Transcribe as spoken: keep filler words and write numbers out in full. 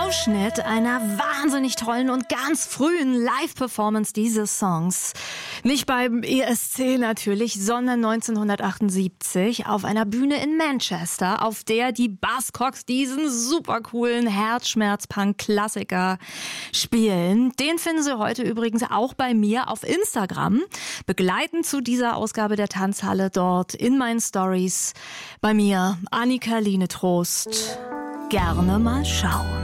Ausschnitt einer wahnsinnig tollen und ganz frühen Live-Performance dieses Songs. Nicht beim E S C natürlich, sondern neunzehnhundertachtundsiebzig auf einer Bühne in Manchester, auf der die Buzzcocks diesen super coolen Herzschmerz-Punk-Klassiker spielen. Den finden Sie heute übrigens auch bei mir auf Instagram. Begleitend zu dieser Ausgabe der Tanzhalle dort in meinen Stories bei mir Annika Linetrost. Gerne mal schauen.